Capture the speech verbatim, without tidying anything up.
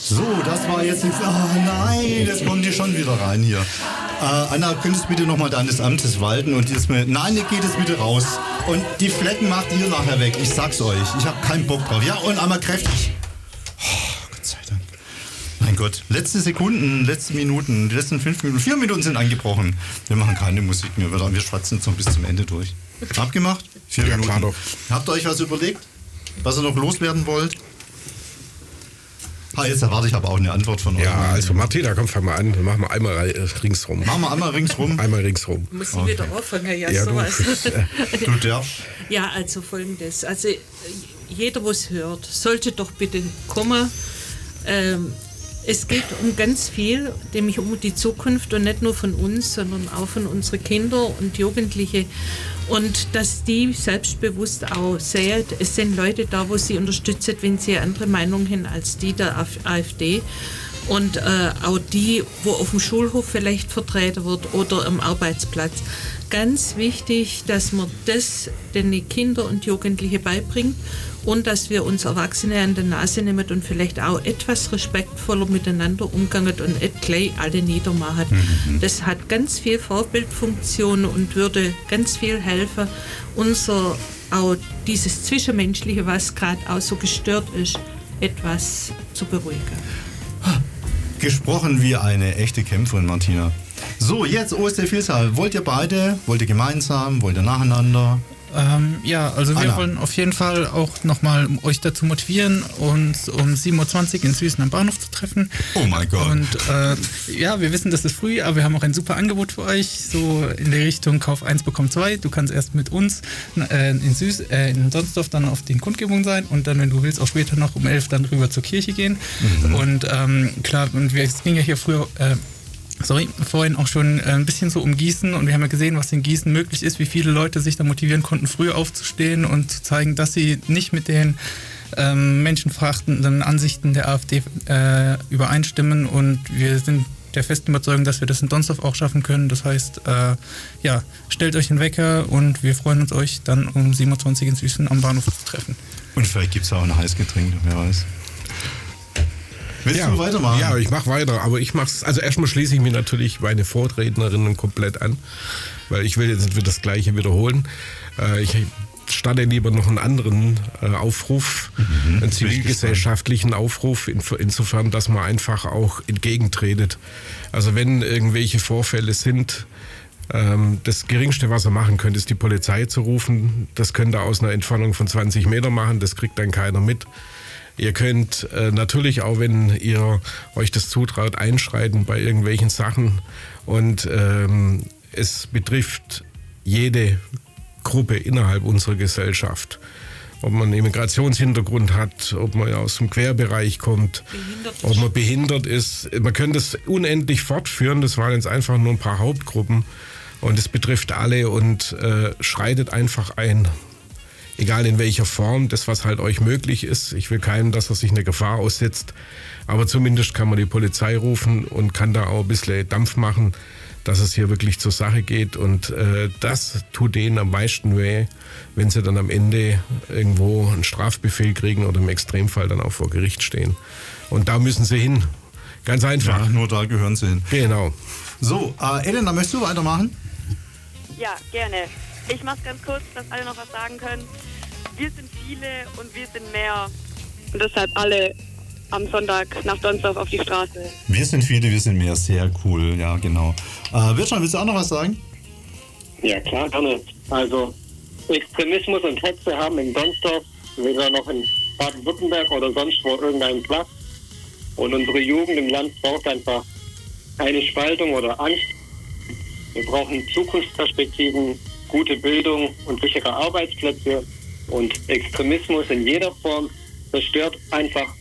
So, das war jetzt nichts. Oh nein, jetzt kommen die schon wieder rein hier. Äh, Anna, könntest du bitte nochmal deines Amtes walten und jetzt mit. Nein, ihr geht jetzt bitte raus. Und die Flecken macht ihr nachher weg. Ich sag's euch. Ich habe keinen Bock drauf. Ja, und einmal kräftig. Oh, Gott sei Dank. Mein Gott. Letzte Sekunden, letzte Minuten, die letzten fünf Minuten, vier Minuten sind angebrochen. Wir machen keine Musik mehr. Wir schwatzen jetzt noch bis zum Ende durch. Abgemacht? Vier ja, Minuten. Klar doch. Habt ihr euch was überlegt? Was ihr noch loswerden wollt? Ah, jetzt erwarte ich aber auch eine Antwort von euch. Ja, also Martina, komm, fang mal an. Dann machen wir einmal ringsrum. Machen wir einmal ringsrum? Einmal ringsrum. Muss ich okay. wieder anfangen, ja, ja sowas. Du, du darfst. Ja, also Folgendes. Also jeder, der es hört, sollte doch bitte kommen. Ähm, es geht um ganz viel, nämlich um die Zukunft und nicht nur von uns, sondern auch von unseren Kindern und Jugendlichen. Und dass die selbstbewusst auch sehen, es sind Leute da, wo sie unterstützen, wenn sie eine andere Meinung haben als die der AfD. Und äh, auch die, wo auf dem Schulhof vielleicht vertreten wird oder am Arbeitsplatz. Ganz wichtig, dass man das den Kindern und Jugendlichen beibringt und dass wir uns Erwachsene an der Nase nehmen und vielleicht auch etwas respektvoller miteinander umgehen und nicht gleich alle niedermachen. Mhm. Das hat ganz viel Vorbildfunktion und würde ganz viel helfen, unser auch dieses Zwischenmenschliche, was gerade auch so gestört ist, etwas zu beruhigen. Gesprochen wie eine echte Kämpferin, Martina. So, jetzt O S D Vielzahl. Wollt ihr beide? Wollt ihr gemeinsam? Wollt ihr nacheinander? Ähm, ja, also wir Anna. wollen auf jeden Fall auch nochmal euch dazu motivieren, uns um sieben Uhr zwanzig in Süßen am Bahnhof zu treffen. Oh mein Gott. Und äh, ja, wir wissen, das ist früh, aber wir haben auch ein super Angebot für euch, so in der Richtung Kauf eins, bekomm zwei. Du kannst erst mit uns äh, in, Süß, äh, in Sonsdorf dann auf den Kundgebungen sein und dann, wenn du willst, auch später noch um elf dann rüber zur Kirche gehen. Mhm. Und ähm, klar, und wir, es ging ja hier früher... Äh, Sorry, vorhin auch schon ein bisschen so um Gießen und wir haben ja gesehen, was in Gießen möglich ist, wie viele Leute sich da motivieren konnten, früh aufzustehen und zu zeigen, dass sie nicht mit den ähm, menschenverachtenden Ansichten der AfD äh, übereinstimmen und wir sind der festen Überzeugung, dass wir das in Donsdorf auch schaffen können. Das heißt, äh, ja, stellt euch einen Wecker und wir freuen uns, euch dann um sieben Uhr zwanzig in Süßen am Bahnhof zu treffen. Und vielleicht gibt es auch ein Heißgetränk, wer weiß. Willst ja, du weitermachen? Ja, ich mache weiter, aber ich mach's, also erstmal schließe ich mich natürlich meine Vorrednerinnen komplett an, weil ich will jetzt nicht wieder das Gleiche wiederholen. Äh, ich starte lieber noch einen anderen äh, Aufruf, mhm, einen zivilgesellschaftlichen Aufruf, in, insofern, dass man einfach auch entgegentretet. Also wenn irgendwelche Vorfälle sind, ähm, das Geringste, was ihr machen könnt, ist die Polizei zu rufen. Das könnt ihr aus einer Entfernung von zwanzig Meter machen, das kriegt dann keiner mit. Ihr könnt äh, natürlich auch, wenn ihr euch das zutraut, einschreiten bei irgendwelchen Sachen. Und ähm, es betrifft jede Gruppe innerhalb unserer Gesellschaft. Ob man einen Migrationshintergrund hat, ob man aus dem Querbereich kommt, ob man behindert ist. Man könnte es unendlich fortführen. Das waren jetzt einfach nur ein paar Hauptgruppen. Und es betrifft alle und äh, schreitet einfach ein. Egal in welcher Form, das was halt euch möglich ist. Ich will keinem, dass er sich eine Gefahr aussetzt. Aber zumindest kann man die Polizei rufen und kann da auch ein bisschen Dampf machen, dass es hier wirklich zur Sache geht. Und äh, das tut denen am meisten weh, wenn sie dann am Ende irgendwo einen Strafbefehl kriegen oder im Extremfall dann auch vor Gericht stehen. Und da müssen sie hin. Ganz einfach. Ja, nur da gehören sie hin. Genau. So, äh, Elena, möchtest du weitermachen? Ja, gerne. Ich mach's ganz kurz, dass alle noch was sagen können. Wir sind viele und wir sind mehr. Und deshalb alle am Sonntag nach Donsdorf auf die Straße. Wir sind viele, wir sind mehr. Sehr cool, ja, genau. Äh, Wirtschan, willst du auch noch was sagen? Ja, klar, gerne. Also, Extremismus und Hetze haben in Donsdorf, weder noch in Baden-Württemberg oder sonst wo irgendeinen Platz. Und unsere Jugend im Land braucht einfach keine Spaltung oder Angst. Wir brauchen Zukunftsperspektiven, gute Bildung und sichere Arbeitsplätze. Und Extremismus in jeder Form zerstört einfach